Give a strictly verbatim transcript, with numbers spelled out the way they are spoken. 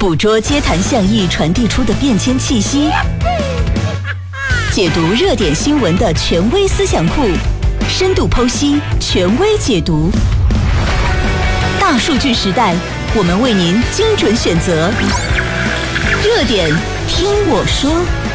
捕捉街谈巷议传递出的变迁气息，解读热点新闻的权威思想库，深度剖析，权威解读。大数据时代，我们为您精准选择热点，听我说。